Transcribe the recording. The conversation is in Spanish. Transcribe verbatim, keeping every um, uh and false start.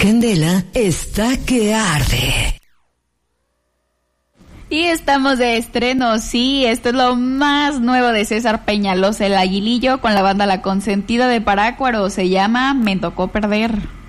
candela está que arde. Y estamos de estreno, sí, esto es lo más nuevo de César Peñalosa, el Aguilillo, con la banda La Consentida de Parácuaro, se llama Me Tocó Perder.